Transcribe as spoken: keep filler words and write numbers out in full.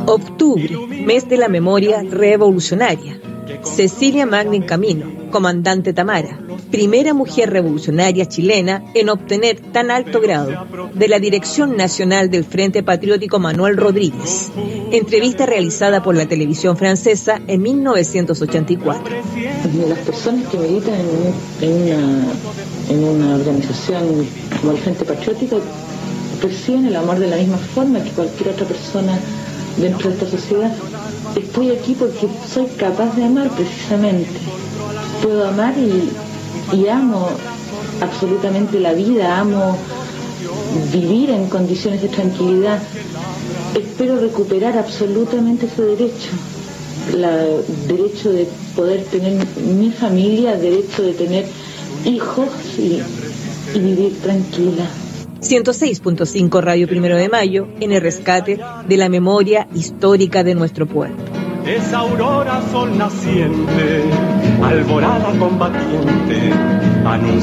Octubre, mes de la memoria revolucionaria. Cecilia Magnin Camino, comandante Tamara, primera mujer revolucionaria chilena en obtener tan alto grado, de la Dirección Nacional del Frente Patriótico Manuel Rodríguez. Entrevista realizada por la televisión francesa en mil novecientos ochenta y cuatro. Las personas que militan en, en, una, en una organización como el Frente Patriótico reciben el amor de la misma forma que cualquier otra persona dentro de esta sociedad. Estoy aquí porque soy capaz de amar precisamente. Puedo amar y, y amo absolutamente la vida, amo vivir en condiciones de tranquilidad. Espero recuperar absolutamente ese derecho, el derecho de poder tener mi familia, el derecho de tener hijos y, y vivir tranquila. ciento seis punto cinco Radio Primero de Mayo, en el rescate de la memoria histórica de nuestro pueblo. Es aurora, sol naciente, alborada combatiente, anuncia